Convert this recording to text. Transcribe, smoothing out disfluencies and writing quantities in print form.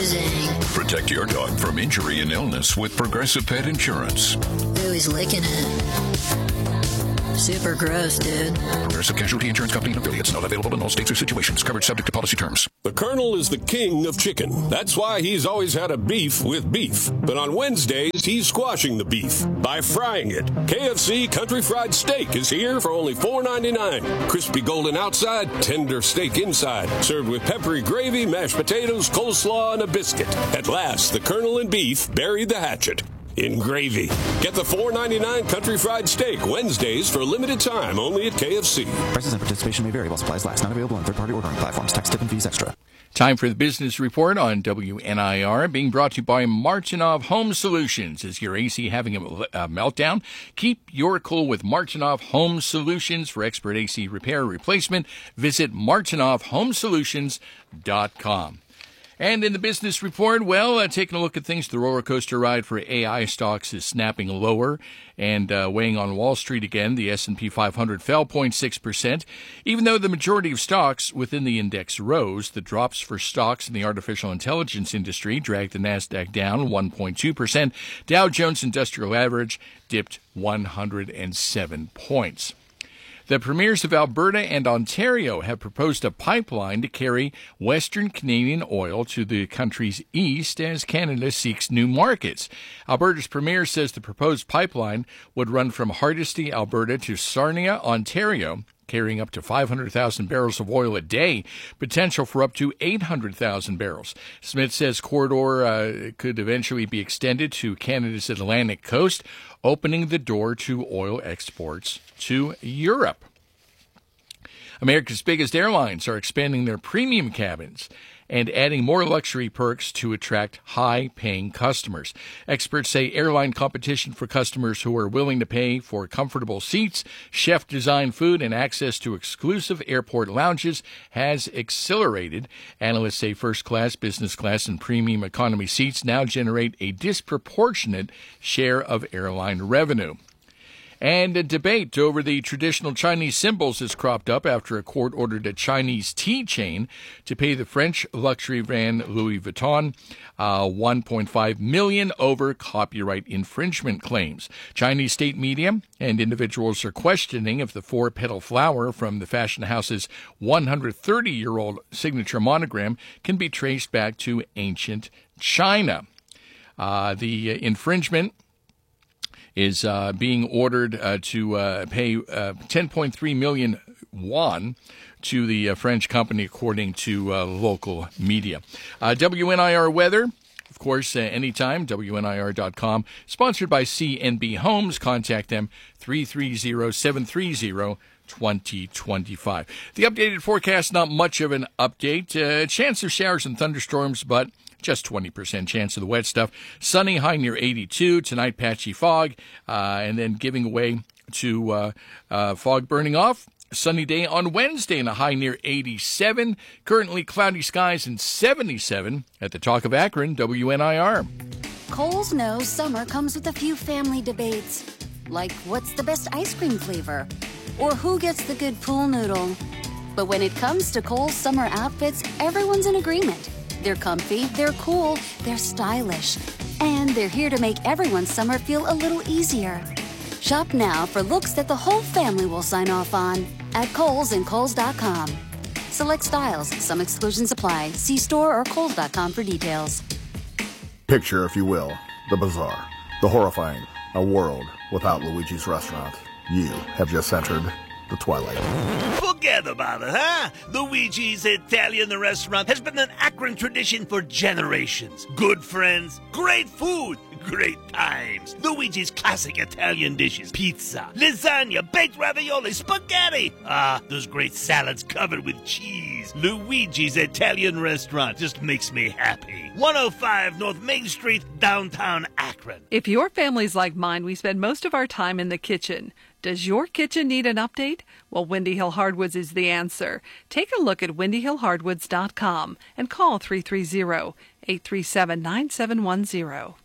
bruising. Protect your dog from injury and illness with Progressive Pet Insurance. Ooh, he's licking it. Super gross, dude. Progressive Casualty Insurance Company and affiliates. Not available in all states or situations. Coverage subject to policy terms. The Colonel is the king of chicken. That's why he's always had a beef with beef. But on Wednesdays, he's squashing the beef by frying it. KFC Country Fried Steak is here for only $4.99. Crispy golden outside, tender steak inside. Served with peppery gravy, mashed potatoes, coleslaw, and a biscuit. At last, the Colonel and beef buried the hatchet in gravy. Get the $4.99 Country Fried Steak Wednesdays for a limited time only at KFC. Prices and participation may vary while supplies last. Not available on third-party ordering platforms. Tax, tip, and fees extra. Time for the business report on WNIR, being brought to you by Martinov Home Solutions. Is your AC having a meltdown? Keep your cool with Martinov Home Solutions. For expert AC repair or replacement, visit martinovhomesolutions.com. And in the business report, well, taking a look at things, the roller coaster ride for AI stocks is snapping lower and weighing on Wall Street again. The S&P 500 fell 0.6%. Even though the majority of stocks within the index rose, the drops for stocks in the artificial intelligence industry dragged the Nasdaq down 1.2%. Dow Jones Industrial Average dipped 107 points. The premiers of Alberta and Ontario have proposed a pipeline to carry Western Canadian oil to the country's east as Canada seeks new markets. Alberta's premier says the proposed pipeline would run from Hardisty, Alberta to Sarnia, Ontario, carrying up to 500,000 barrels of oil a day, potential for up to 800,000 barrels. Smith says corridor could eventually be extended to Canada's Atlantic coast, opening the door to oil exports to Europe. America's biggest airlines are expanding their premium cabins and adding more luxury perks to attract high-paying customers. Experts say airline competition for customers who are willing to pay for comfortable seats, chef-designed food, and access to exclusive airport lounges has accelerated. Analysts say first class, business class, and premium economy seats now generate a disproportionate share of airline revenue. And a debate over the traditional Chinese symbols has cropped up after a court ordered a Chinese tea chain to pay the French luxury brand Louis Vuitton $1.5 million over copyright infringement claims. Chinese state media and individuals are questioning if the four-petal flower from the fashion house's 130-year-old signature monogram can be traced back to ancient China. The infringement is being ordered to pay 10.3 million won to the French company, according to local media. WNIR weather, of course, anytime, WNIR.com. Sponsored by CNB Homes. Contact them, 330-730-2025. The updated forecast, not much of an update. Chance of showers and thunderstorms, but just 20% chance of the wet stuff. Sunny, high near 82. Tonight, patchy fog, and then giving way to fog burning off. Sunny day on Wednesday and a high near 87. Currently cloudy skies and 77 at the Talk of Akron, WNIR. Kohl's knows summer comes with a few family debates, like what's the best ice cream flavor, or who gets the good pool noodle. But when it comes to Kohl's summer outfits, everyone's in agreement. They're comfy, they're cool, they're stylish, and they're here to make everyone's summer feel a little easier. Shop now for looks that the whole family will sign off on at Kohl's and Kohl's.com. Select styles, some exclusions apply. See store or Kohl's.com for details. Picture, if you will, the bizarre, the horrifying, a world without Luigi's Restaurant. You have just entered the twilight. Forget about it, huh? Luigi's Italian Restaurant has been an Akron tradition for generations. Good friends, great food, great times. Luigi's classic Italian dishes: pizza, lasagna, baked ravioli, spaghetti. Those great salads covered with cheese. Luigi's Italian Restaurant just makes me happy. 105 North Main Street, downtown Akron. If your family's like mine, we spend most of our time in the kitchen. Does your kitchen need an update? Well, Windy Hill Hardwoods is the answer. Take a look at windyhillhardwoods.com and call 330-837-9710.